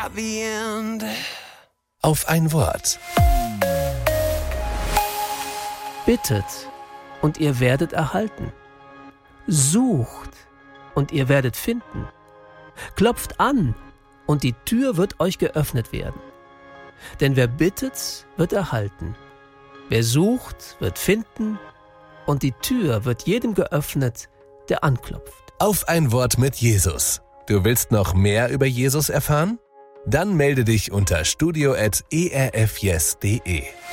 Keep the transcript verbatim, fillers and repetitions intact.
the end. Auf ein Wort. Bittet, und ihr werdet erhalten. Sucht, und ihr werdet finden. Klopft an, und die Tür wird euch geöffnet werden. Denn wer bittet, wird erhalten. Wer sucht, wird finden, und die Tür wird jedem geöffnet, der anklopft. Auf ein Wort mit Jesus. Du willst noch mehr über Jesus erfahren? Dann melde dich unter studio at e r f yes punkt de.